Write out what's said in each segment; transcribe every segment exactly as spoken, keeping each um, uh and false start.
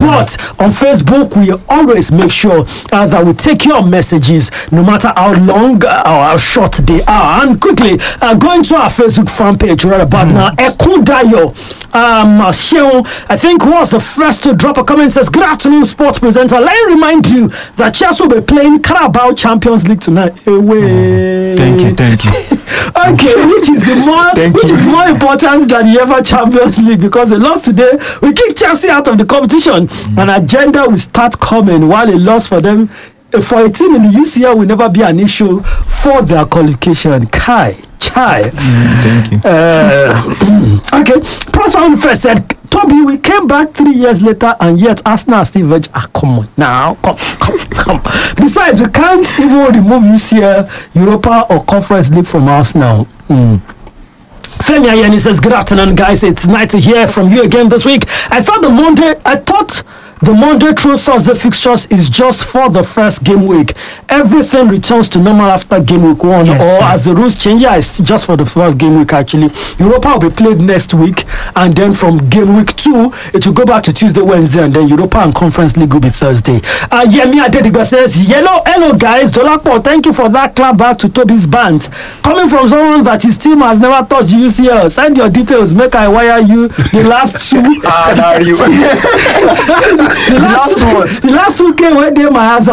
But on Facebook, we always make sure uh, that we take your messages, no matter how long uh, or how short they are. And quickly, uh, going to our Facebook fan page right about mm. now, Ekundayo um, Sheon, I think, was the first to drop a comment. Says, "Good afternoon, sports presenter. Let me remind you that Chelsea will be playing Carabao Champions League tonight." Away. Thank you, thank you. Okay, which is the more which you. is more important than the ever Champions League, because they lost today. We kick Chelsea out of the competition. Mm. An agenda will start coming, while a loss for them, for a team in the U C L, will never be an issue for their qualification. Kai, Chai. Mm, thank you. Uh, okay, Prosper first said, Toby, we came back three years later, and yet Arsenal still veg. Ah, come on now, come, come, come. Besides, we can't even remove U C L, Europa, or Conference League from Arsenal. Mm. Femi Ayeni says, "Good afternoon, guys. It's nice to hear from you again this week. I thought the Monday, I thought the Monday through Thursday fixtures is just for the first game week. Everything returns to normal after game week one, yes, or sir. As the rules change, yeah, it's just for the first game week. Actually, Europa will be played next week, and then from game week two, it will go back to Tuesday, Wednesday, and then Europa and Conference League will be Thursday." Uh, Yemi Adediba says, "Hello, hello, guys. Dolapo, thank you for that clap back to Toby's band. Coming from someone that his team has never touched U C L, send your details. Make I wire you the last two." Ah, The last, last one. The last two came when they my answer.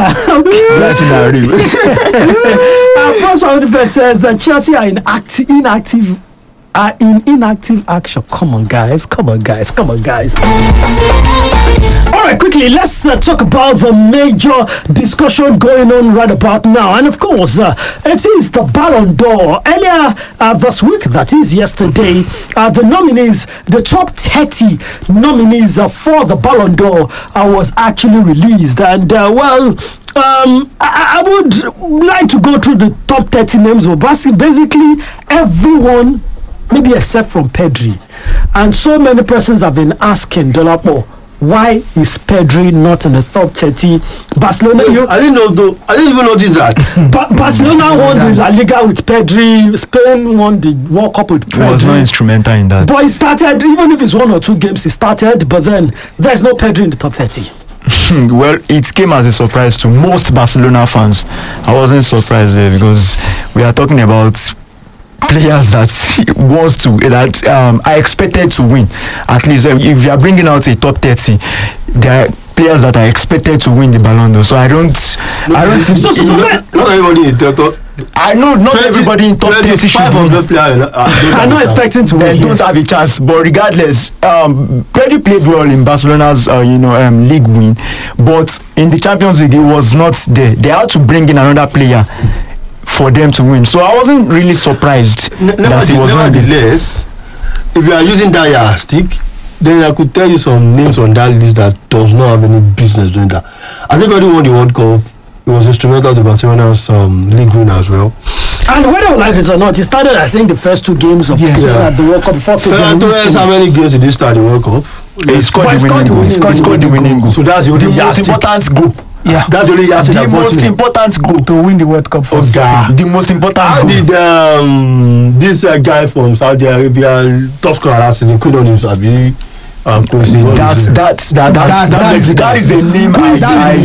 First one says that Chelsea are in acti- inactive are in inactive action. Come on, guys. Come on, guys. Come on, guys. All right, quickly, let's uh, talk about the major discussion going on right about now. And of course, uh, it is the Ballon d'Or. Earlier uh, this week, that is yesterday, uh, the nominees, the top thirty nominees uh, for the Ballon d'Or uh, was actually released. And, uh, well, Um, I, I would like to go through the top thirty names, but basically everyone, maybe except from Pedri, and so many persons have been asking Dolapo, why is Pedri not in the top thirty? Barcelona, you, I didn't know though. I didn't even notice that. Ba- Barcelona won the La Liga with Pedri. Spain won the World Cup with Pedri. He was not instrumental in that. But he started, even if it's one or two games, he started. But then there's no Pedri in the top thirty. Well, it came as a surprise to most Barcelona fans. I wasn't surprised there, because we are talking about players that wants to that um, I expected to win. At least uh, if you are bringing out a top thirty, there are players that are expected to win the Ballon d'Or. So I don't, no, I don't think so, so, so not, not everybody in top. I know not twenty, everybody in top thirty should win. Players I'm not expecting to win. They don't have a chance. But regardless, um, Pedri played well in Barcelona's uh, you know um, league win, but in the Champions League it was not there. They had to bring in another player for them to win. So I wasn't really surprised N- that it was nevertheless, if you are using that yardstick, then I could tell you some names on that list that does not have any business doing that. I think everybody won the World Cup. It was instrumental to Barcelona's um, league win as well. And whether you like it or not, he started, I think, the first two games of yes. yeah. the World Cup before. Ferran Torres, how many games did he start the World Cup? He scored the winning goal. He scored the winning goal. So that's the only most important goal. Yeah, that's the only yardstick. The most important goal to win the World Cup for Spain. The most important How goal. did um, this uh, guy from Saudi Arabia, top scorer last season, couldn't him Sabi? Um, that's that's that that's that, that, that is a name I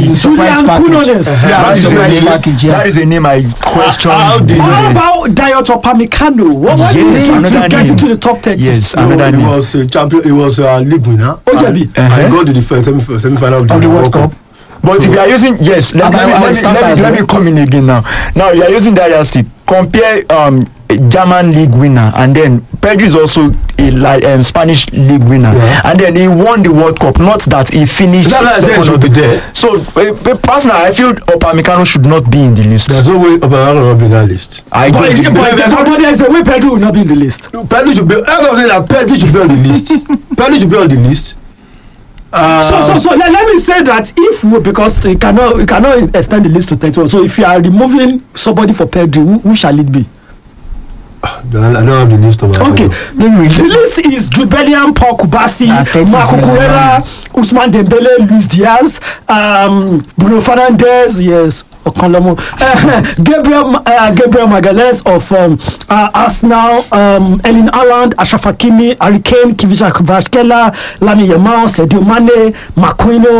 that is a name I question. How about Dayot Upamecano? What what yes, did he to get into the top thirty? Yes, no, another he name. was a champion. He was a league winner. O J B. And uh-huh. got to the first semi semi-final of the, of the World Cup. Cup. But so, if you are using yes, let, let, me, let, me, let, me, let me come in again now. Now you are using that yardstick. Compare um a German league winner, and then Pedri is also a like, um, Spanish league winner, yeah. and then he won the World Cup. Not that he finished second should be there. So uh, personally, I feel Upamecano should not be in the list. There's no way Upamecano will not be in that list. I but, but, but, but there's a way Pedri will not be in the list. Pedri should be. I'm saying that Pedri should be on the list. Pedri should be on the list. Uh, so, so, so let, let me say that if we, because we cannot, we cannot extend the list to thirty-one. So, if you are removing somebody for Pedri, who, who shall it be? I don't have the list of my okay. The list is Jude Bellingham, Paul Kubasi, Marco Cucurella, Ousmane Dembele, Luis Diaz, um, Bruno Fernandes, yes, Okonlomo, uh, Gabriel uh, Gabriel Magalhaes of um, uh, Arsenal, um, Erling Haaland, Achraf Hakimi, Harry Kane, Kivisa Kvaratskhelia, Lamine Yamal, Sadio Mane, Marquinhos.